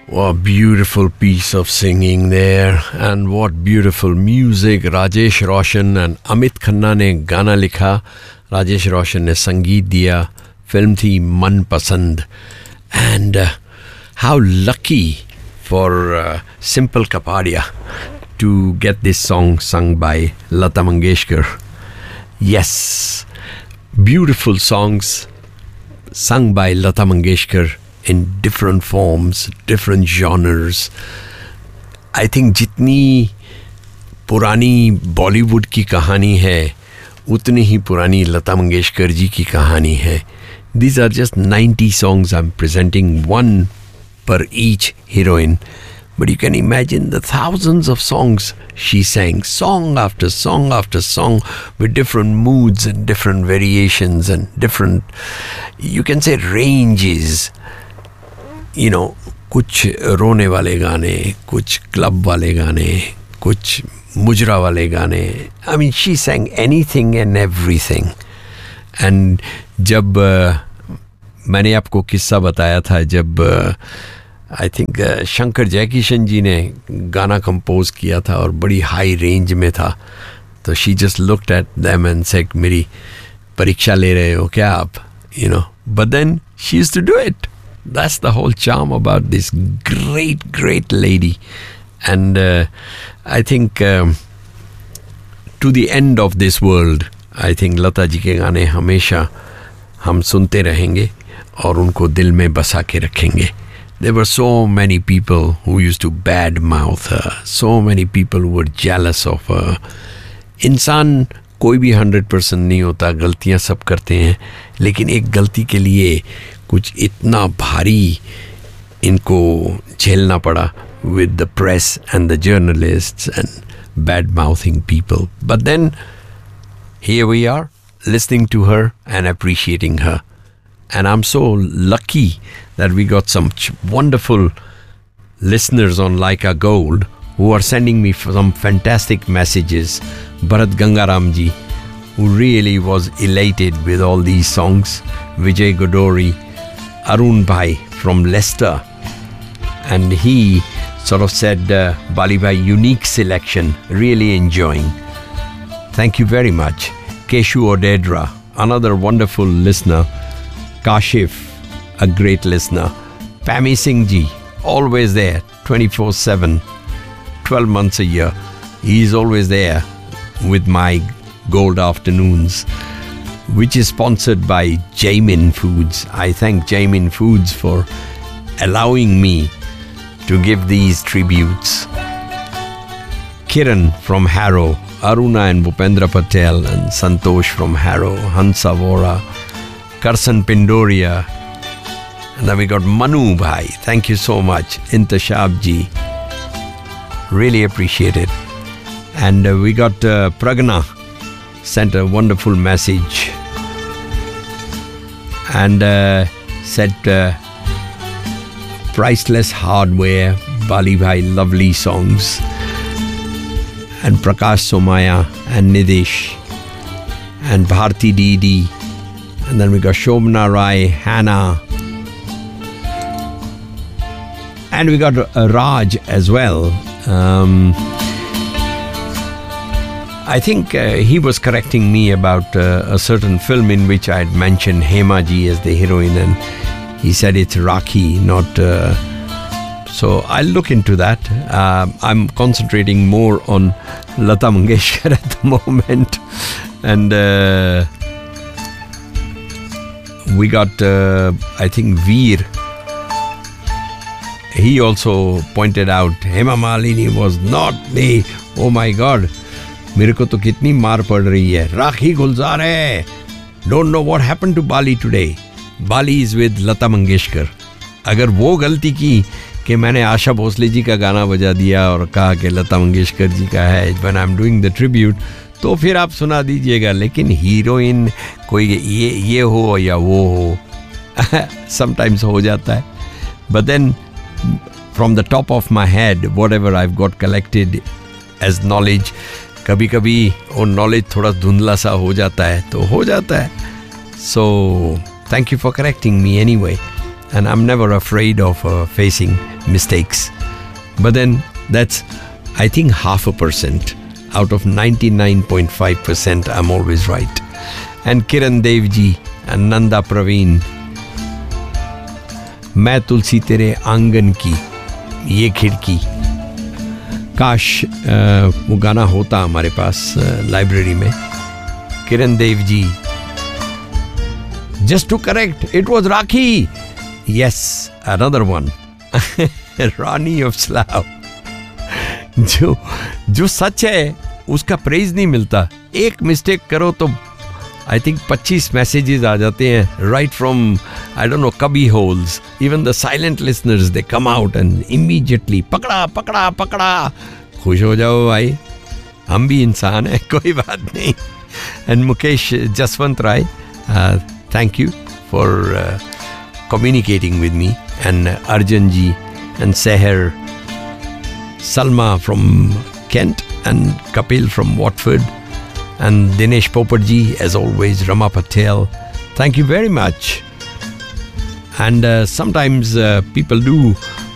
What beautiful piece of singing there, and what beautiful music. Rajesh Roshan and Amit Khanna ने गाना लिखा, राजेश रोशन ने संगीत दिया. फिल्म थी मन पसंद. And how lucky for Simple Kapadia to get this song sung by Lata Mangeshkar. Yes, beautiful songs sung by Lata Mangeshkar in different forms, different genres. I think जितनी पुरानी बॉलीवुड की कहानी है, उतनी ही पुरानी लता मंगेशकर जी की कहानी है. These are just 90 songs I'm presenting, one per each heroine. But you can imagine the thousands of songs she sang, song after song after song, with different moods and different variations and different, you can say, ranges. You know, कुछ रोने वाले गाने, कुछ club वाले गाने, कुछ मुजरा वाले गाने. I mean, she sang anything and everything. And जब मैंने आपको किस्सा बताया था, जब आई थिंक शंकर जयकिशन जी ने गाना कंपोज किया था और बड़ी हाई रेंज में था, तो she just looked at them and said, मेरी परीक्षा ले रहे हो क्या आप, you know. But then she used to do it. That's the whole charm about this great lady. And I think to the end of this world, I think Lata ji के गाने हमेशा हम सुनते रहेंगे और उनको दिल में बसा के रखेंगे. There were so many people who used to badmouth her. So many people who were jealous of her. इंसान कोई भी 100% नहीं होता, गलतियां सब करते हैं, लेकिन एक गलती के लिए कुछ इतना भारी इनको झेलना पड़ा with the press and the journalists and bad-mouthing people. But then here we are, listening to her and appreciating her. And I'm so lucky that we got some wonderful listeners on Laika Gold who are sending me some fantastic messages. Bharat Gangaram ji, who really was elated with all these songs. Vijay Godori, Arun Bhai from Leicester, and he sort of said, Bali Bhai, unique selection, really enjoying. Thank you very much. Keshu Odedra, another wonderful listener. Kashif, a great listener. Pammy Singh ji, always there, 24/7, 12 months a year. He's always there with my Gold Afternoons, which is sponsored by Jamin Foods. I thank Jamin Foods for allowing me to give these tributes. Kiran from Harrow, Aruna and Bhupendra Patel and Santosh from Harrow, Hansa Vora, Karsan Pindoria, and then we got Manu Bhai. Thank you so much. Intashab ji, really appreciate it. And we got Pragna, sent a wonderful message and said, priceless hardware, Bali Bhai, lovely songs. And Prakash Somaya and Nidish and Bharti Didi, and then we got Shobna Rai, Hannah, and we got Raj as well. I think he was correcting me about a certain film in which I had mentioned Hema ji as the heroine, and he said it's Rakhi, not... So I'll look into that. I'm concentrating more on Lata Mangeshkar at the moment. And we got, I think, Veer. He also pointed out, Hema Malini was not me. Oh my God. मेरे को तो कितनी मार पड़ रही है. राखी गुलजार है. Don't know what happened to Bali today. Bali is with Lata Mangeshkar. अगर वो गलती की कि मैंने आशा भोसले जी का गाना बजा दिया और कहा कि लता मंगेशकर जी का है when I'm doing the tribute, तो फिर आप सुना दीजिएगा. लेकिन हीरोइन कोई ये हो या वो हो, sometimes हो जाता है. But then from the top of my head, whatever I've got collected as knowledge, कभी कभी वो नॉलेज थोड़ा धुंधला सा हो जाता है, तो हो जाता है. So thank you for correcting me anyway. and I'm never afraid of facing mistakes. But then that's, I think, 0.5%. Out of 99.5%, I'm always right. And Kiran Dev ji and Nanda Praveen, मैं तुलसी तेरे आंगन की ये खिड़की. काश वो गाना होता हमारे पास लाइब्रेरी में. किरण Dev ji, just to correct, it was Rakhi. Yes, another one. Rani of Slav. जो सच है उसका प्रेज नहीं मिलता. एक मिस्टेक करो तो I think 25 मैसेजेस आ जाते हैं right from, I don't know, cubby holes. Even the silent listeners, they come out and immediately पकड़ा पकड़ा पकड़ा. खुश हो जाओ भाई, हम भी इंसान हैं, कोई बात नहीं. And Mukesh Jaswant Rai, thank you for communicating with me. And Arjun ji and Seher, Salma from Kent and Kapil from Watford. And Dinesh Poparji, as always, Rama Patel. Thank you very much. And sometimes people do.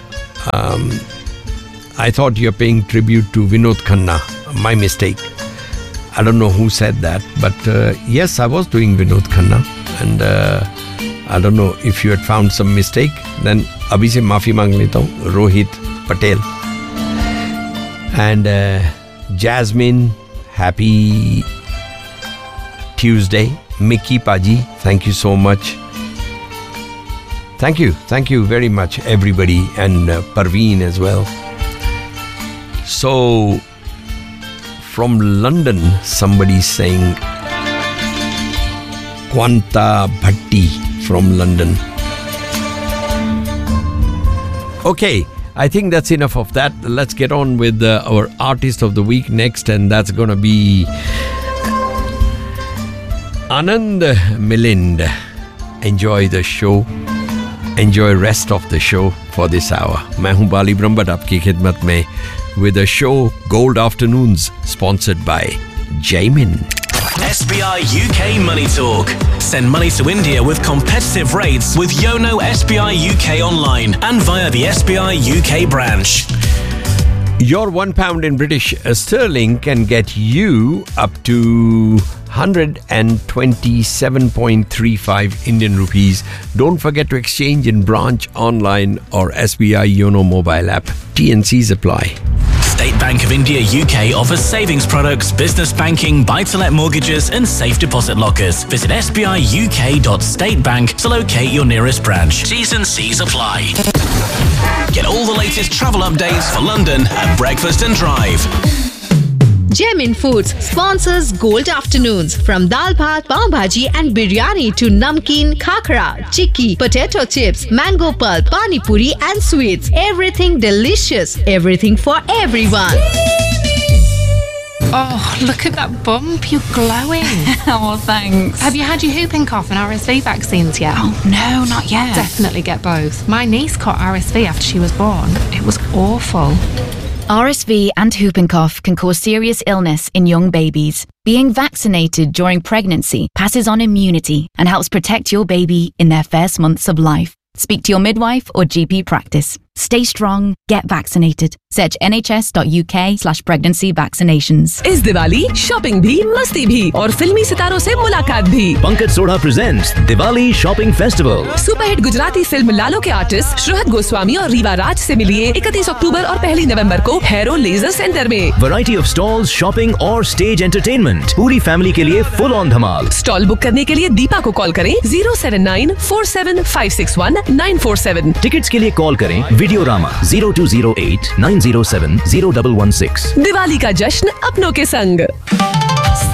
I thought you're paying tribute to Vinod Khanna. My mistake. I don't know who said that, but yes, I was doing Vinod Khanna. And I don't know if you had found some mistake. Then abhi se maafi mang leta hu. Rohit Patel. And Jasmine, happy Tuesday. Mickey Paji, thank you so much. Thank you very much, everybody, and Parveen as well. So, from London, somebody's saying, Quanta Bhatti from London. Okay, I think that's enough of that. Let's get on with our artist of the week next, and that's gonna be Anand Milind. Enjoy the show. Enjoy rest of the show for this hour. मैं हूँ बाली ब्रह्मभट्ट आपकी खिदमत में with a show Gold Afternoons sponsored by Jaimin. SBI UK Money Talk. Send money to India with competitive rates with Yono SBI UK online and via the SBI UK branch. Your £1 in British sterling can get you up to 127.35 Indian rupees. Don't forget to exchange in branch, online or SBI Yono mobile app. T&Cs apply. State Bank of India UK offers savings products, business banking, buy-to-let mortgages and safe deposit lockers. Visit sbiuk.statebank to locate your nearest branch. T's and C's apply. Get all the latest travel updates for London at Breakfast and Drive. Jaimin Foods sponsors Gold Afternoons. From dal bhat, pav bhaji and biryani to namkeen, khakra, chikki, potato chips, mango pulp, pani puri and sweets. Everything delicious. Everything for everyone. Oh, look at that bump. You're glowing. Oh, thanks. Have you had your whooping cough and RSV vaccines yet? Oh, no, not yet. Definitely get both. My niece caught RSV after she was born. It was awful. RSV and whooping cough can cause serious illness in young babies. Being vaccinated during pregnancy passes on immunity and helps protect your baby in their first months of life. Speak to your midwife or GP practice. Stay strong, get vaccinated. Search nhs.uk/pregnancy vaccinations. इस Diwali shopping भी मस्ती भी और फिल्मी सितारों से मुलाकात भी. Pankaj Sodha presents Diwali shopping festival. Superhit Gujarati film लालो के आर्टिस्ट श्रुहत गोस्वामी और रीवा राज से मिलिए 31 अक्टूबर और 1 नवंबर को हैरो लेजर सेंटर में. वैरायटी ऑफ स्टॉल्स, शॉपिंग और स्टेज एंटरटेनमेंट. पूरी फैमिली के लिए full on Dhamaal. Stall book करने के लिए दीपा को कॉल करें 07947561947. टिकट्स के लिए कॉल करें वीडियोरामा 0208 907 0116. दिवाली का जश्न अपनों के संग.